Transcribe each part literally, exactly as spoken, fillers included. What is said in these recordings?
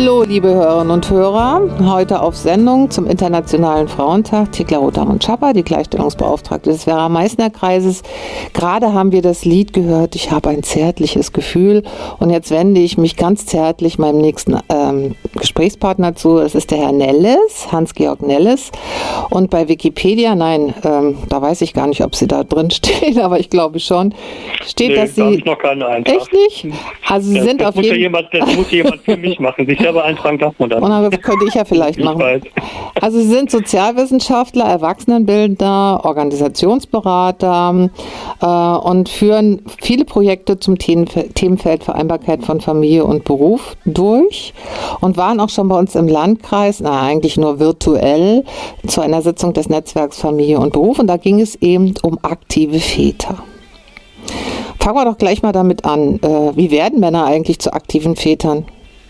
Hallo, liebe Hörerinnen und Hörer. Heute auf Sendung zum Internationalen Frauentag Thekla Rotermund-Schapper, die Gleichstellungsbeauftragte des Werra-Meißner-Kreises. Gerade haben wir das Lied gehört, ich habe ein zärtliches Gefühl. Und jetzt wende ich mich ganz zärtlich meinem nächsten ähm, Gesprächspartner zu. Es ist der Herr Nelles, Hans-Georg Nelles. Und bei Wikipedia, nein, ähm, da weiß ich gar nicht, ob Sie da drin stehen, aber ich glaube schon, steht, nee, dass da habe Sie... ich noch keinen Eintrag. Echt nicht? Also Sie das, sind das auf muss jeden ja jemand, Das muss jemand für mich machen. Sich selber eintragen darf man dann. Und das könnte ich ja vielleicht Ich machen. weiß. Also Sie sind Sozialwissenschaftler, Erwachsenenbildner, Organisationsberater äh, und führen viele Projekte zum Themenfeld Vereinbarkeit von Familie und Beruf durch und waren auch schon bei uns im Landkreis, na eigentlich nur virtuell, zu einer Sitzung des Netzwerks Familie und Beruf, und da ging es eben um aktive Väter. Fangen wir doch gleich mal damit an. Äh, wie werden Männer eigentlich zu aktiven Vätern?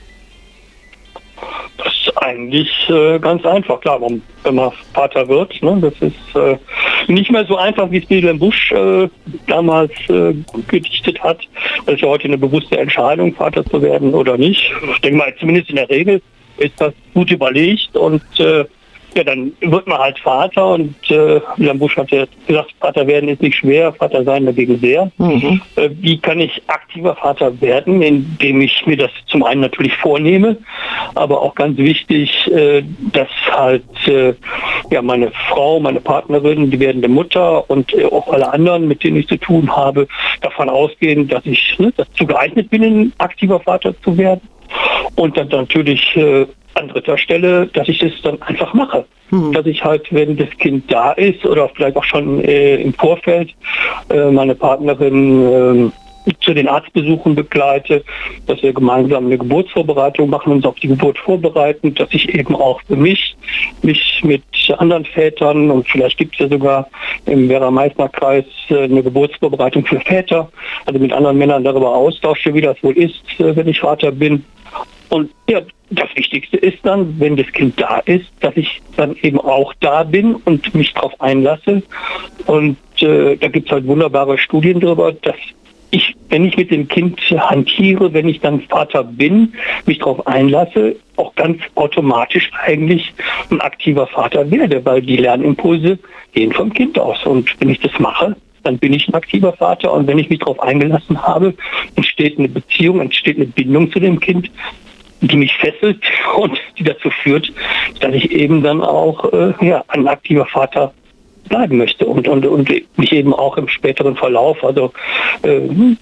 Das ist eigentlich äh, ganz einfach, klar, wenn man Vater wird. Ne, das ist äh, nicht mehr so einfach, wie es Wilhelm Busch äh, damals äh, gedichtet hat. Das ist ja heute eine bewusste Entscheidung, Vater zu werden oder nicht. Ich denke mal, zumindest in der Regel ist das gut überlegt, und äh, ja, dann wird man halt Vater, und äh, Wilhelm Busch hat ja gesagt, Vater werden ist nicht schwer, Vater sein dagegen sehr. Mhm. Äh, wie kann ich aktiver Vater werden, indem ich mir das zum einen natürlich vornehme, aber auch ganz wichtig, äh, dass halt äh, ja meine Frau, meine Partnerin, die werdende Mutter und äh, auch alle anderen, mit denen ich zu tun habe, davon ausgehen, dass ich ne, dazu geeignet bin, ein aktiver Vater zu werden. Und dann natürlich äh, an dritter Stelle, dass ich das dann einfach mache. Hm. Dass ich halt, wenn das Kind da ist oder vielleicht auch schon äh, im Vorfeld äh, meine Partnerin äh, zu den Arztbesuchen begleite, dass wir gemeinsam eine Geburtsvorbereitung machen, uns auf die Geburt vorbereiten, dass ich eben auch für mich, mich mit anderen Vätern, und vielleicht gibt es ja sogar im Werra-Meißner-Kreis äh, eine Geburtsvorbereitung für Väter, also mit anderen Männern darüber austausche, wie das wohl ist, äh, wenn ich Vater bin. Und ja, das Wichtigste ist dann, wenn das Kind da ist, dass ich dann eben auch da bin und mich darauf einlasse. Und äh, da gibt es halt wunderbare Studien darüber, dass ich, wenn ich mit dem Kind hantiere, wenn ich dann Vater bin, mich darauf einlasse, auch ganz automatisch eigentlich ein aktiver Vater werde, weil die Lernimpulse gehen vom Kind aus. Und wenn ich das mache, dann bin ich ein aktiver Vater. Und wenn ich mich darauf eingelassen habe, entsteht eine Beziehung, entsteht eine Bindung zu dem Kind, die mich fesselt und die dazu führt, dass ich eben dann auch äh, ja, ein aktiver Vater bleiben möchte und, und, und mich eben auch im späteren Verlauf, also äh,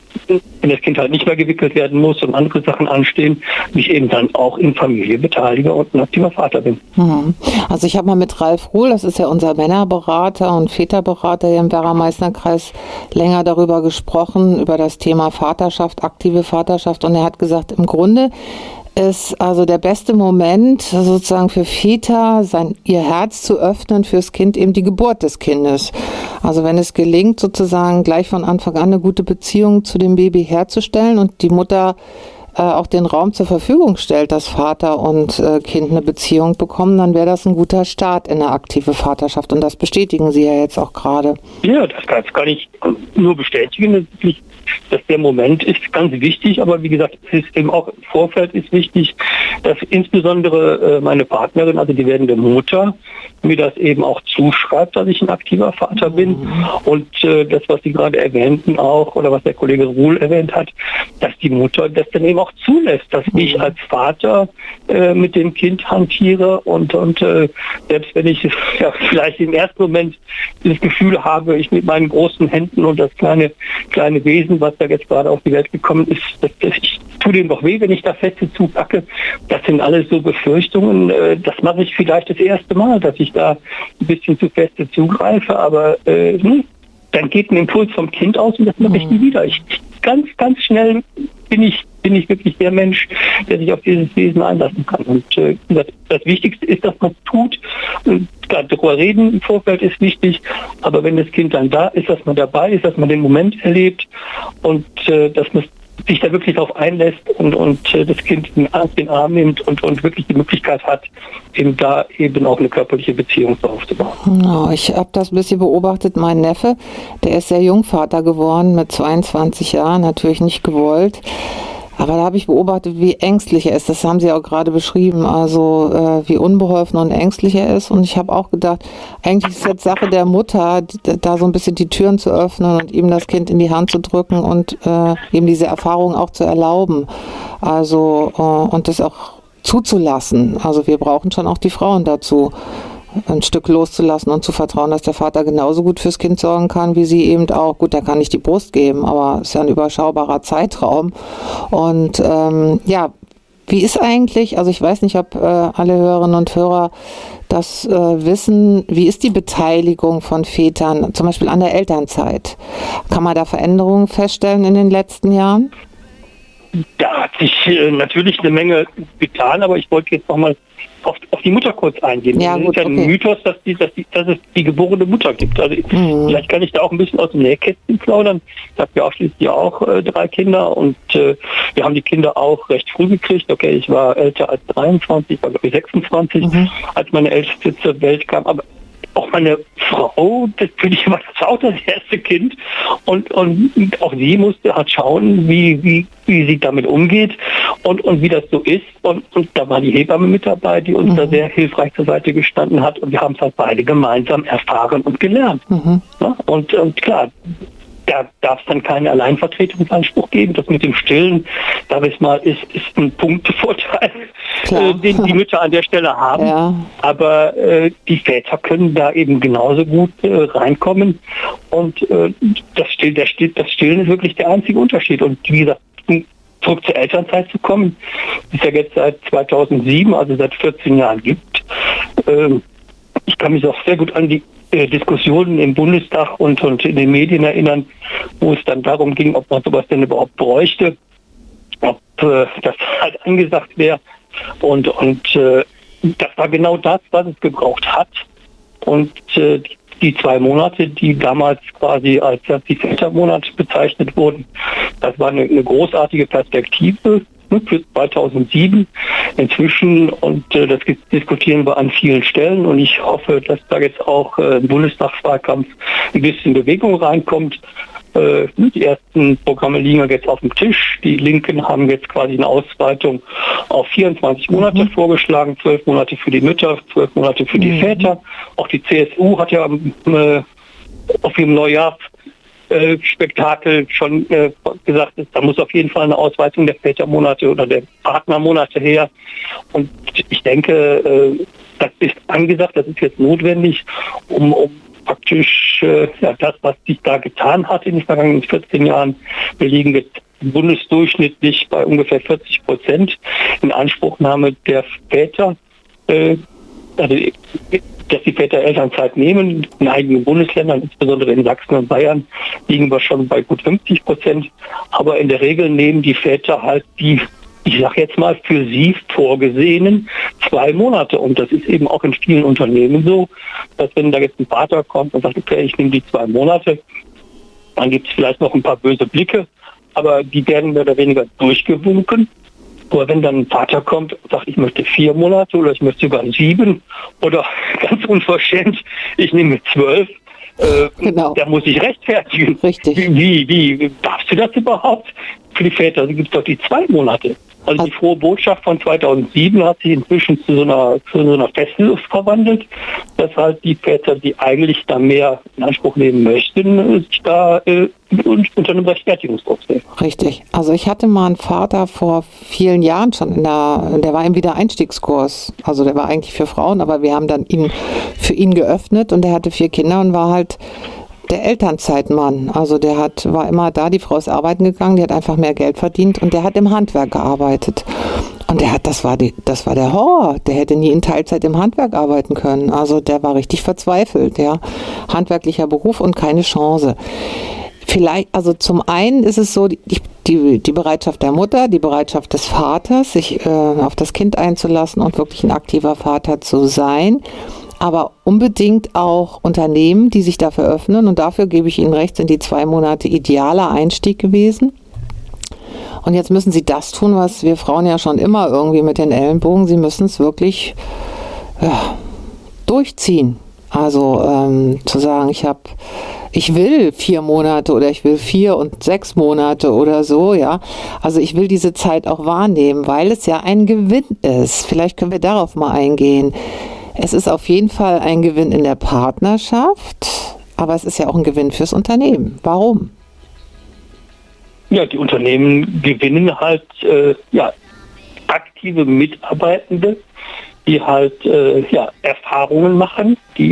wenn das Kind halt nicht mehr gewickelt werden muss und andere Sachen anstehen, mich eben dann auch in Familie beteilige und ein aktiver Vater bin. Also ich habe mal mit Ralf Ruhl, das ist ja unser Männerberater und Väterberater hier im Werra-Meißner-Kreis, länger darüber gesprochen, über das Thema Vaterschaft, aktive Vaterschaft, und er hat gesagt, im Grunde ist also der beste Moment sozusagen für Väter, sein, ihr Herz zu öffnen fürs Kind, eben die Geburt des Kindes. Also wenn es gelingt, sozusagen gleich von Anfang an eine gute Beziehung zu dem Baby herzustellen und die Mutter äh, auch den Raum zur Verfügung stellt, dass Vater und äh, Kind eine Beziehung bekommen, dann wäre das ein guter Start in eine aktive Vaterschaft. Und das bestätigen Sie ja jetzt auch gerade. Ja, das kann, das kann ich nur bestätigen. Das ist nicht dass der Moment ist ganz wichtig, aber wie gesagt, es ist eben auch im Vorfeld ist wichtig, dass insbesondere äh, meine Partnerin, also die werdende Mutter, mir das eben auch zuschreibt, dass ich ein aktiver Vater bin. Mhm. Und äh, das, was Sie gerade erwähnten auch, oder was der Kollege Ruhl erwähnt hat, dass die Mutter das dann eben auch zulässt, dass mhm. ich als Vater äh, mit dem Kind hantiere und, und äh, selbst wenn ich ja, vielleicht im ersten Moment dieses Gefühl habe, ich mit meinen großen Händen und das kleine, kleine Wesen, was da jetzt gerade auf die Welt gekommen ist, das, das, ich tue dem doch weh, wenn ich da feste zupacke. Das sind alles so Befürchtungen. Äh, das mache ich vielleicht das erste Mal, dass ich da ein bisschen zu feste zugreife, aber äh, hm, dann geht ein Impuls vom Kind aus und das mache ich nie wieder. Ich, ganz, ganz schnell bin ich, bin ich wirklich der Mensch, der sich auf dieses Wesen einlassen kann. Und äh, das, das Wichtigste ist, dass man es tut. Und gerade darüber reden im Vorfeld ist wichtig, aber wenn das Kind dann da ist, dass man dabei ist, dass man den Moment erlebt und äh, dass man sich da wirklich darauf einlässt und, und äh, das Kind in den Arm nimmt und, und wirklich die Möglichkeit hat, eben da eben auch eine körperliche Beziehung aufzubauen. Genau, ich habe das ein bisschen beobachtet. Mein Neffe, der ist sehr jung Vater geworden, mit zweiundzwanzig Jahren, natürlich nicht gewollt. Aber da habe ich beobachtet, wie ängstlich er ist. Das haben Sie auch gerade beschrieben, also äh, wie unbeholfen und ängstlich er ist. Und ich habe auch gedacht, eigentlich ist es jetzt Sache der Mutter, die, da so ein bisschen die Türen zu öffnen und ihm das Kind in die Hand zu drücken und äh, ihm diese Erfahrung auch zu erlauben. Also äh, und das auch zuzulassen. Also wir brauchen schon auch die Frauen dazu, ein Stück loszulassen und zu vertrauen, dass der Vater genauso gut fürs Kind sorgen kann, wie sie eben auch. Gut, der kann nicht die Brust geben, aber es ist ja ein überschaubarer Zeitraum. Und ähm, ja, wie ist eigentlich, also ich weiß nicht, ob äh, alle Hörerinnen und Hörer das äh, wissen, wie ist die Beteiligung von Vätern, zum Beispiel an der Elternzeit? Kann man da Veränderungen feststellen in den letzten Jahren? Da hat sich äh, natürlich eine Menge getan, aber ich wollte jetzt nochmal auf, auf die Mutter kurz eingehen. Ja, es gut, ist ja ein okay. Mythos, dass, die, dass, die, dass es die geborene Mutter gibt. Also Mhm. vielleicht kann ich da auch ein bisschen aus dem Nähkästchen plaudern. Ich habe ja auch schließlich auch äh, drei Kinder und äh, wir haben die Kinder auch recht früh gekriegt. Okay, ich war älter als dreiundzwanzig, ich war glaube ich sechsundzwanzig, Mhm. als meine Älteste zur Welt kam. Aber auch meine Frau, das für die war das auch das erste Kind und, und auch sie musste halt schauen, wie, wie, wie sie damit umgeht und, und wie das so ist und, und da war die Hebamme mit dabei, die uns Mhm. da sehr hilfreich zur Seite gestanden hat und wir haben es halt beide gemeinsam erfahren und gelernt. Mhm. Ja? Und, und klar, da darf es dann keinen Alleinvertretungsanspruch geben. Das mit dem Stillen, sag ich mal, ist, ist ein Punktevorteil, äh, den die Mütter an der Stelle haben. Ja. Aber äh, die Väter können da eben genauso gut äh, reinkommen. Und äh, das, Still, der Still, das Stillen ist wirklich der einzige Unterschied. Und wie gesagt, um zurück zur Elternzeit zu kommen, die es ja jetzt seit zweitausendsieben, also seit vierzehn Jahren gibt. Ähm, ich kann mich auch sehr gut an die äh, Diskussionen im Bundestag und, und in den Medien erinnern, wo es dann darum ging, ob man sowas denn überhaupt bräuchte, ob äh, das halt angesagt wäre. Und, und äh, das war genau das, was es gebraucht hat. Und äh, die, die zwei Monate, die damals quasi als die Vätermonate bezeichnet wurden, das war eine, eine großartige Perspektive für zweitausendsieben. Inzwischen, und äh, das diskutieren wir an vielen Stellen, und ich hoffe, dass da jetzt auch äh, im Bundestagswahlkampf ein bisschen Bewegung reinkommt. Äh, die ersten Programme liegen jetzt auf dem Tisch. Die Linken haben jetzt quasi eine Ausweitung auf vierundzwanzig Monate mhm. vorgeschlagen, zwölf Monate für die Mütter, zwölf Monate für die mhm. Väter. Auch die C S U hat ja äh, auf ihrem Neujahrs Äh, Spektakel schon äh, gesagt ist, da muss auf jeden Fall eine Ausweitung der Vätermonate oder der Partnermonate her. Und ich denke, äh, das ist angesagt, das ist jetzt notwendig, um, um praktisch äh, ja, das, was sich da getan hat in den vergangenen vierzehn Jahren, wir liegen jetzt bundesdurchschnittlich bei ungefähr vierzig Prozent in Anspruchnahme der Väter, äh, also dass die Väter Elternzeit nehmen. In einigen Bundesländern, insbesondere in Sachsen und Bayern, liegen wir schon bei gut fünfzig Prozent. Aber in der Regel nehmen die Väter halt die, ich sage jetzt mal, für sie vorgesehenen zwei Monate. Und das ist eben auch in vielen Unternehmen so, dass wenn da jetzt ein Vater kommt und sagt, okay, ich nehme die zwei Monate, dann gibt es vielleicht noch ein paar böse Blicke, aber die werden mehr oder weniger durchgewunken. Aber wenn dann ein Vater kommt und sagt, ich möchte vier Monate oder ich möchte sogar sieben oder ganz unverschämt, ich nehme zwölf, äh, genau. da muss ich rechtfertigen. Richtig. Wie, wie, wie darfst du das überhaupt? Für die Väter gibt es doch die zwei Monate. Also die frohe Botschaft von zweitausendsieben hat sich inzwischen zu so einer, zu so einer Fesselung verwandelt, dass halt die Väter, die eigentlich da mehr in Anspruch nehmen möchten, sich da äh, unter einem Rechtfertigungsdruck sehen. Richtig. Also ich hatte mal einen Vater vor vielen Jahren schon, in der, der war im Wiedereinstiegskurs. Also der war eigentlich für Frauen, aber wir haben dann ihn für ihn geöffnet und der hatte vier Kinder und war halt der Elternzeitmann. Also der hat, war immer da, die Frau ist arbeiten gegangen, die hat einfach mehr Geld verdient und der hat im Handwerk gearbeitet. Und der hat, das war die, das war der Horror. Der hätte nie in Teilzeit im Handwerk arbeiten können. Also der war richtig verzweifelt, ja. Handwerklicher Beruf und keine Chance. Vielleicht, also zum einen ist es so, die, die, die Bereitschaft der Mutter, die Bereitschaft des Vaters, sich äh, auf das Kind einzulassen und wirklich ein aktiver Vater zu sein. Aber unbedingt auch Unternehmen, die sich dafür öffnen. Und dafür gebe ich Ihnen recht, sind die zwei Monate idealer Einstieg gewesen. Und jetzt müssen Sie das tun, was wir Frauen ja schon immer irgendwie mit den Ellenbogen, Sie müssen es wirklich ja, durchziehen. Also ähm, zu sagen, ich habe, ich will vier Monate oder ich will vier und sechs Monate oder so, ja. Also ich will diese Zeit auch wahrnehmen, weil es ja ein Gewinn ist. Vielleicht können wir darauf mal eingehen. Es ist auf jeden Fall ein Gewinn in der Partnerschaft, aber es ist ja auch ein Gewinn fürs Unternehmen. Warum? Ja, die Unternehmen gewinnen halt äh, ja, aktive Mitarbeitende, die halt äh, ja, Erfahrungen machen, die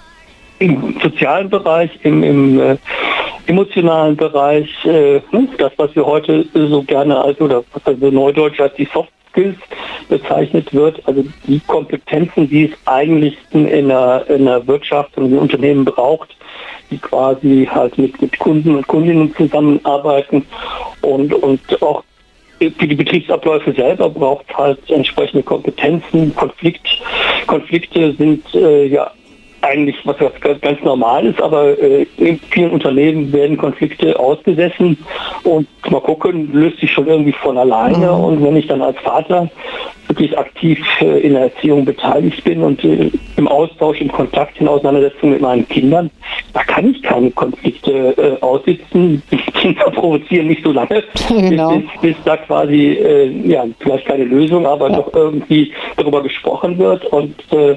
im sozialen Bereich, im, im äh, emotionalen Bereich, äh, das, was wir heute so gerne als, oder was also neudeutsch als die Soft Skills bezeichnet wird, also die Kompetenzen, die es eigentlich in einer, in einer Wirtschaft und in Unternehmen braucht, die quasi halt mit, mit Kunden und Kundinnen zusammenarbeiten und, und auch für die Betriebsabläufe selber braucht es halt entsprechende Kompetenzen. Konflikt, Konflikte sind äh, ja eigentlich was, was ganz normal ist, aber äh, in vielen Unternehmen werden Konflikte ausgesessen und mal gucken, löst sich schon irgendwie von alleine. Mhm. Und wenn ich dann als Vater wirklich aktiv äh, in der Erziehung beteiligt bin und äh, im Austausch, im Kontakt, in Auseinandersetzung mit meinen Kindern, da kann ich keine Konflikte äh, aussitzen. Die Kinder provozieren nicht so lange, genau. bis, bis, bis da quasi, äh, ja, vielleicht keine Lösung, aber ja. doch irgendwie darüber gesprochen wird. Und äh,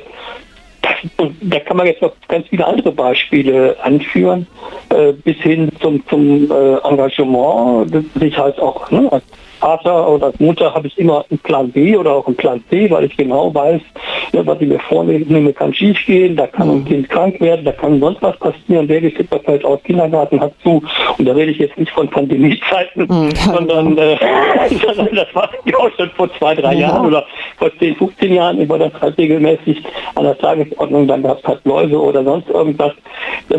Und da kann man jetzt noch ganz viele andere Beispiele anführen, äh, bis hin zum, zum äh, Engagement, das ich halt auch ne, als Vater oder als Mutter habe ich immer einen Plan B oder auch einen Plan C, weil ich genau weiß, ne, was ich mir vornehme, kann schief gehen, da kann ein Kind krank werden, da kann sonst was passieren, der Babysitter fällt aus, Kindergarten hat zu. Und da rede ich jetzt nicht von Pandemiezeiten, mhm. sondern, äh, sondern das war ja auch schon vor zwei, drei ja. Jahren oder vor zehn, fünfzehn Jahren über das halt regelmäßig an der Tagesordnung, dann gab es halt Läuse oder sonst irgendwas. Das,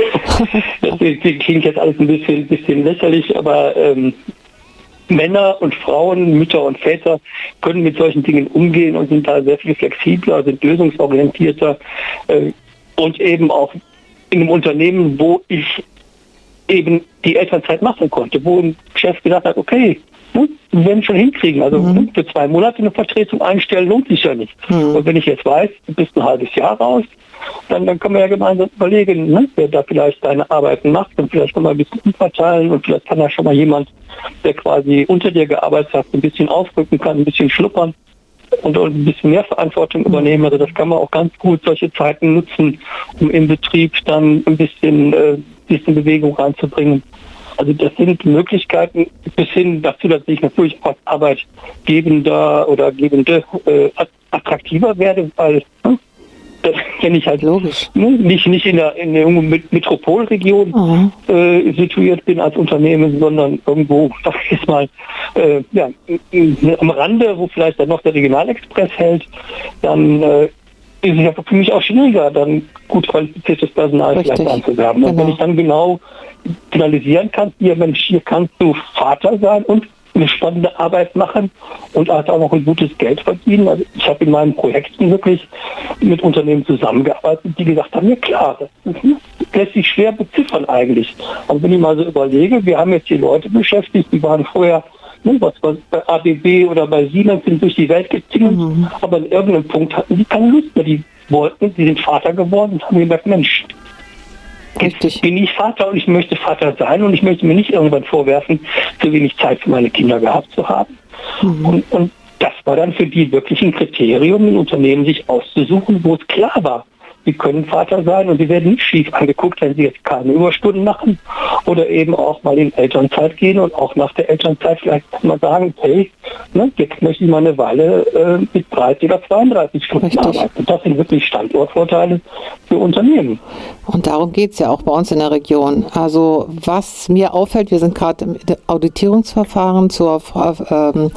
das klingt jetzt alles ein bisschen, bisschen lächerlich, aber ähm, Männer und Frauen, Mütter und Väter können mit solchen Dingen umgehen und sind da sehr viel flexibler, sind lösungsorientierter äh, und eben auch in einem Unternehmen, wo ich eben die Elternzeit machen konnte, wo ein Chef gesagt hat, okay, wir werden schon hinkriegen. Also mhm. für zwei Monate eine Vertretung einstellen lohnt sich ja nicht. Mhm. Und wenn ich jetzt weiß, du bist ein halbes Jahr raus, dann, dann können wir ja gemeinsam überlegen, ne, wer da vielleicht seine Arbeiten macht und vielleicht kann man ein bisschen umverteilen und vielleicht kann da schon mal jemand, der quasi unter dir gearbeitet hat, ein bisschen aufrücken kann, ein bisschen schnuppern und, und ein bisschen mehr Verantwortung übernehmen. Also das kann man auch ganz gut solche Zeiten nutzen, um im Betrieb dann ein bisschen, äh, bisschen Bewegung reinzubringen. Also das sind Möglichkeiten bis hin dazu, dass ich natürlich als Arbeitgebender oder Gebende äh, attraktiver werde, weil ne, wenn ich halt Logisch. Ne, nicht, nicht in der, in der Metropolregion mhm. äh, situiert bin als Unternehmen, sondern irgendwo, sag ich jetzt mal, äh, ja, am Rande, wo vielleicht dann noch der Regionalexpress hält, dann äh, ist es ja für mich auch schwieriger, dann gut qualifiziertes Personal Richtig. vielleicht anzuwerben. Und genau. wenn ich dann genau finalisieren kann, hier Mensch, hier kannst du Vater sein und eine spannende Arbeit machen und halt auch noch ein gutes Geld verdienen. Also ich habe in meinen Projekten wirklich mit Unternehmen zusammengearbeitet, die gesagt haben, ja klar, das lässt sich schwer beziffern eigentlich. Aber wenn ich mal so überlege, wir haben jetzt hier Leute beschäftigt, die waren vorher ne, was bei A B B oder bei Siemens sind durch die Welt getingelt, mhm. aber in irgendeinem Punkt hatten die keine Lust mehr. Die wollten, die sind Vater geworden und haben gesagt, Mensch, jetzt bin ich Vater und ich möchte Vater sein und ich möchte mir nicht irgendwann vorwerfen, zu wenig Zeit für meine Kinder gehabt zu haben. Mhm. Und, und das war dann für die wirklich ein Kriterium, ein Unternehmen sich auszusuchen, wo es klar war, sie können Vater sein und sie werden nicht schief angeguckt, wenn sie jetzt keine Überstunden machen oder eben auch mal in Elternzeit gehen und auch nach der Elternzeit vielleicht mal sagen, hey, ne, jetzt möchte ich mal eine Weile äh, mit dreißig oder zweiunddreißig Stunden Richtig. arbeiten. Und das sind wirklich Standortvorteile für Unternehmen. Und darum geht es ja auch bei uns in der Region. Also was mir auffällt, wir sind gerade im Auditierungsverfahren zur ähm,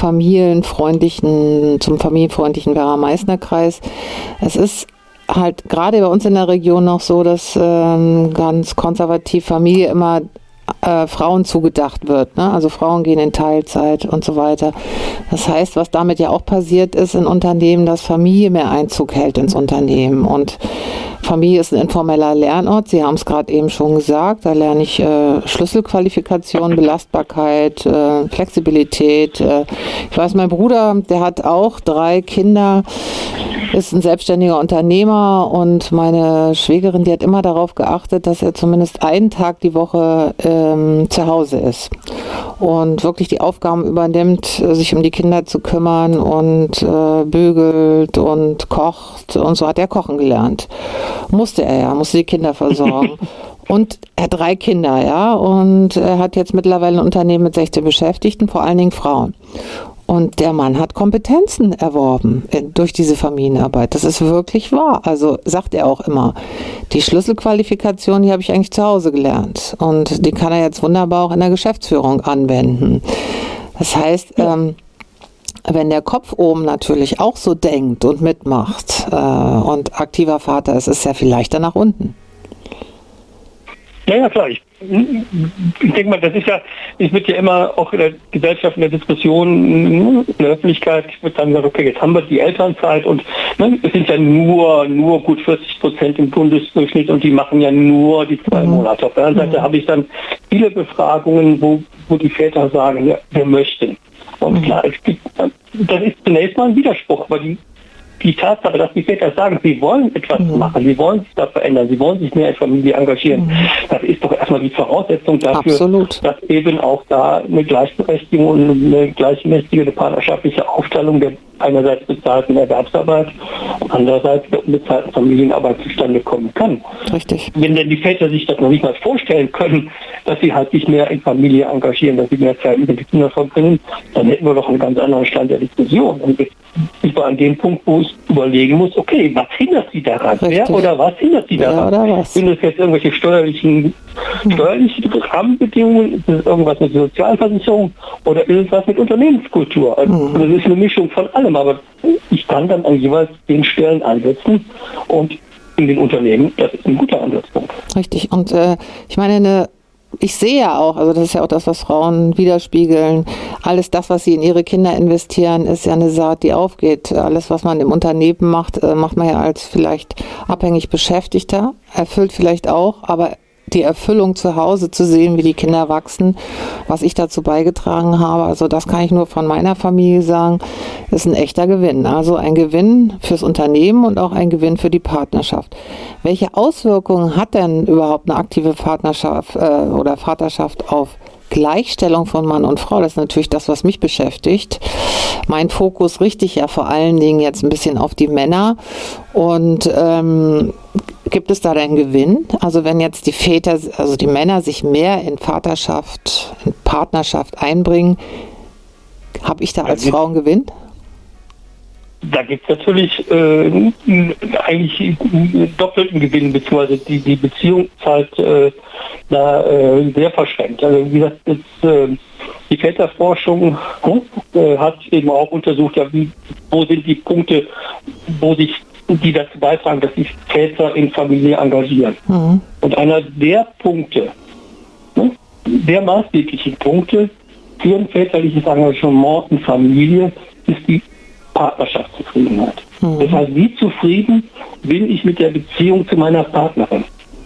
familienfreundlichen, zum familienfreundlichen Werra-Meißner-Kreis. Es ist halt gerade bei uns in der Region noch so, dass ähm, ganz konservativ Familie immer äh, Frauen zugedacht wird. Ne? Also Frauen gehen in Teilzeit und so weiter. Das heißt, was damit ja auch passiert ist in Unternehmen, dass Familie mehr Einzug hält ins Unternehmen. Und Familie ist ein informeller Lernort. Sie haben es gerade eben schon gesagt. Da lerne ich äh, Schlüsselqualifikationen, Belastbarkeit, äh, Flexibilität. Äh, ich weiß, mein Bruder, der hat auch drei Kinder. ist ein selbstständiger Unternehmer und meine Schwägerin, die hat immer darauf geachtet, dass er zumindest einen Tag die Woche ähm, zu Hause ist und wirklich die Aufgaben übernimmt, sich um die Kinder zu kümmern und äh, bügelt und kocht, und so hat er kochen gelernt. Musste er ja, musste die Kinder versorgen. Und er hat drei Kinder, ja, und er hat jetzt mittlerweile ein Unternehmen mit sechzehn Beschäftigten, vor allen Dingen Frauen. Und der Mann hat Kompetenzen erworben durch diese Familienarbeit. Das ist wirklich wahr. Also sagt er auch immer. Die Schlüsselqualifikation, die habe ich eigentlich zu Hause gelernt. Und die kann er jetzt wunderbar auch in der Geschäftsführung anwenden. Das heißt, ähm, wenn der Kopf oben natürlich auch so denkt und mitmacht äh, und aktiver Vater ist, ist es ja viel leichter nach unten. Ja, ja, klar. Ich, ich denke mal, das ist ja, es wird ja immer auch in der Gesellschaft, in der Diskussion, in der Öffentlichkeit, wird dann gesagt, okay, jetzt haben wir die Elternzeit und ne, es sind ja nur, nur gut vierzig Prozent im Bundesdurchschnitt und die machen ja nur die zwei mhm. Monate. Auf der anderen Seite mhm. habe ich dann viele Befragungen, wo, wo die Väter sagen, ja, wir möchten. Und mhm. klar, es gibt, das ist zunächst mal ein Widerspruch, aber die Die Tatsache, dass die Väter sagen, sie wollen etwas mhm. machen, sie wollen sich da verändern, sie wollen sich mehr in Familie engagieren, mhm. das ist doch erstmal die Voraussetzung dafür, Absolut. dass eben auch da eine Gleichberechtigung und eine gleichmäßige, eine partnerschaftliche Aufteilung der einerseits bezahlten Erwerbsarbeit und andererseits der unbezahlten Familienarbeit zustande kommen kann. Richtig. Wenn denn die Väter sich das noch nicht mal vorstellen können, dass sie halt sich mehr in Familie engagieren, dass sie mehr Zeit mit den Kindern verbringen, dann hätten wir doch einen ganz anderen Stand der Diskussion. Und jetzt sind wir an dem Punkt, wo ich überlegen muss, okay, was hindert sie daran? Richtig. Wer oder was hindert sie Wer daran? oder was? Sind es jetzt irgendwelche steuerlichen, steuerliche Rahmenbedingungen? Ist es irgendwas mit Sozialversicherung oder ist es was mit Unternehmenskultur? Also Mhm. das ist eine Mischung von allem, aber ich kann dann an jeweils den Stellen ansetzen und in den Unternehmen, das ist ein guter Ansatzpunkt. Richtig. Und äh, ich meine, eine ich sehe ja auch, also das ist ja auch das, was Frauen widerspiegeln, alles das, was sie in ihre Kinder investieren, ist ja eine Saat, die aufgeht. Alles, was man im Unternehmen macht, macht man ja als vielleicht abhängig Beschäftigter, erfüllt vielleicht auch, aber die Erfüllung zu Hause zu sehen, wie die Kinder wachsen, was ich dazu beigetragen habe, also das kann ich nur von meiner Familie sagen, ist ein echter Gewinn. Also ein Gewinn fürs Unternehmen und auch ein Gewinn für die Partnerschaft. Welche Auswirkungen hat denn überhaupt eine aktive Partnerschaft äh, oder Vaterschaft auf Gleichstellung von Mann und Frau? Das ist natürlich das, was mich beschäftigt. Mein Fokus richte ich ja vor allen Dingen jetzt ein bisschen auf die Männer. Und ähm, gibt es da einen Gewinn? Also wenn jetzt die Väter, also die Männer sich mehr in Vaterschaft, in Partnerschaft einbringen, habe ich da als Frau einen Gewinn? Da gibt es natürlich äh, eigentlich einen doppelten Gewinn, beziehungsweise die, die Beziehung ist halt äh, da äh, sehr verschränkt. Also wie gesagt, jetzt, äh, die Väterforschung äh, hat eben auch untersucht, ja, wie, wo sind die Punkte, wo sich die dazu beitragen, dass sich Väter in Familie engagieren. Mhm. Und einer der Punkte, ne, der maßgeblichen Punkte für ein väterliches Engagement in Familie ist die Partnerschaftszufriedenheit. Mhm. Das heißt, wie zufrieden bin ich mit der Beziehung zu meiner Partnerin?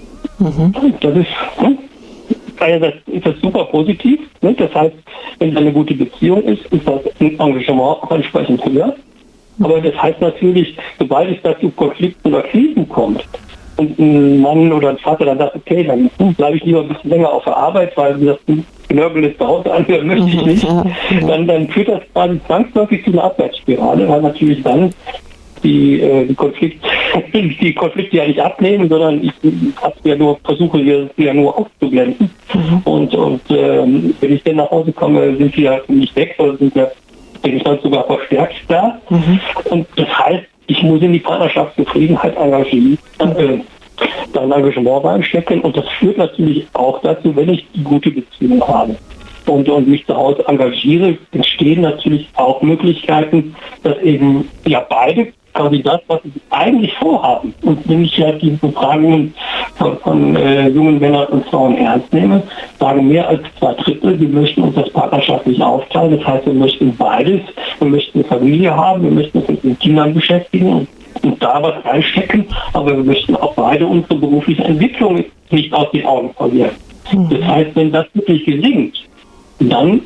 Mhm. Das ist, ne, einerseits ist das super positiv. Ne? Das heißt, wenn es eine gute Beziehung ist, ist das Engagement auch entsprechend höher. Aber das heißt natürlich, sobald es dazu Konflikten oder Krisen kommt und ein Mann oder ein Vater dann sagt, okay, dann bleibe ich lieber ein bisschen länger auf der Arbeit, weil das Genörgel ist zu Hause anhören möchte ich nicht, ja, ja. Dann, dann führt das quasi zwangsläufig zu einer Abwärtsspirale, weil natürlich dann die, äh, die, Konflikt, die Konflikte ja nicht abnehmen, sondern ich, ich ja nur, versuche hier ja nur auszublenden. Mhm. Und, und ähm, wenn ich dann nach Hause komme, sind sie ja nicht weg, sondern sind ja bin ich dann sogar verstärkt da. Mhm. Und das heißt, ich muss in die Partnerschaftszufriedenheit engagieren, äh, dann Engagement reinstecken. Und das führt natürlich auch dazu, wenn ich die gute Beziehung habe und, und mich zu Hause engagiere, entstehen natürlich auch Möglichkeiten, dass eben ja beide quasi das, was sie eigentlich vorhaben. Und wenn ich ja die Befragungen von, von äh, jungen Männern und Frauen ernst nehme, sagen mehr als zwei Drittel, wir möchten uns das partnerschaftlich aufteilen. Das heißt, wir möchten beides. Wir möchten eine Familie haben, wir möchten uns mit den Kindern beschäftigen und, und da was reinstecken, aber wir möchten auch beide unsere berufliche Entwicklung nicht aus den Augen verlieren. Mhm. Das heißt, wenn das wirklich gelingt, dann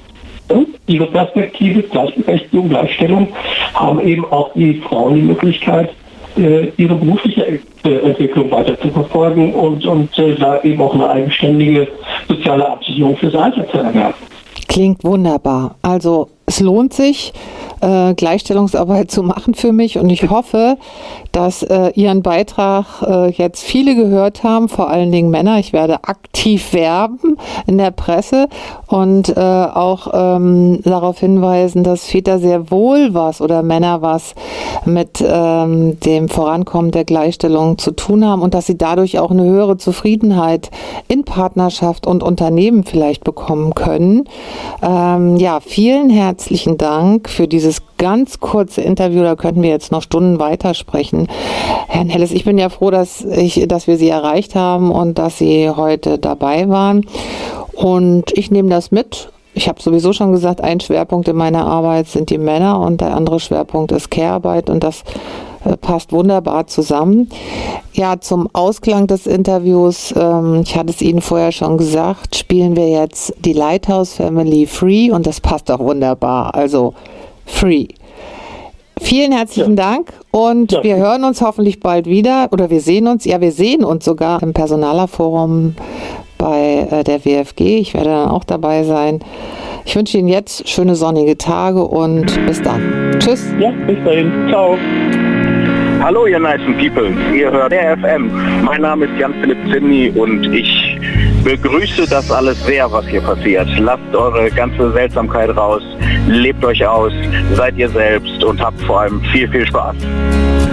ihre Perspektive, Gleichberechtigung, Gleichstellung, haben eben auch die Frauen die Möglichkeit, äh, ihre berufliche äh, Entwicklung weiter zu verfolgen und, und äh, da eben auch eine eigenständige soziale Absicherung fürs Alter zu erwerben. Klingt wunderbar. Also es lohnt sich, äh, Gleichstellungsarbeit zu machen für mich, und ich hoffe, dass äh, Ihren Beitrag äh, jetzt viele gehört haben, vor allen Dingen Männer. Ich werde aktiv werben in der Presse und äh, auch ähm, darauf hinweisen, dass Väter sehr wohl was oder Männer was mit ähm, dem Vorankommen der Gleichstellung zu tun haben und dass sie dadurch auch eine höhere Zufriedenheit in Partnerschaft und Unternehmen vielleicht bekommen können. Ähm, ja, vielen herzlichen Dank für dieses ganz kurze Interview. Da könnten wir jetzt noch Stunden weitersprechen. Herr Nelles, ich bin ja froh, dass, ich, dass wir Sie erreicht haben und dass Sie heute dabei waren. Und ich nehme das mit. Ich habe sowieso schon gesagt, ein Schwerpunkt in meiner Arbeit sind die Männer und der andere Schwerpunkt ist Care-Arbeit, und das äh, passt wunderbar zusammen. Ja, zum Ausklang des Interviews, ähm, ich hatte es Ihnen vorher schon gesagt, spielen wir jetzt die Lighthouse Family Free, und das passt auch wunderbar, also Free. Vielen herzlichen ja. Dank, und ja. wir hören uns hoffentlich bald wieder, oder wir sehen uns, ja wir sehen uns sogar im Personalerforum bei äh, der W F G. Ich werde dann auch dabei sein. Ich wünsche Ihnen jetzt schöne sonnige Tage und bis dann. Tschüss. Ja, bis dahin. Ciao. Hallo ihr nicen People, ihr hört R F M. Mein Name ist Jan-Philipp Zimny und ich begrüße das alles sehr, was hier passiert. Lasst eure ganze Seltsamkeit raus, lebt euch aus, seid ihr selbst und habt vor allem viel, viel Spaß.